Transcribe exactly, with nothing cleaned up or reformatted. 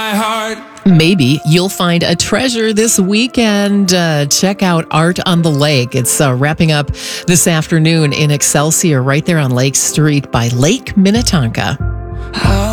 my heart. Maybe you'll find a treasure this weekend. Uh, check out Art on the Lake. It's uh, wrapping up this afternoon in Excelsior, right there on Lake Street by Lake Minnetonka.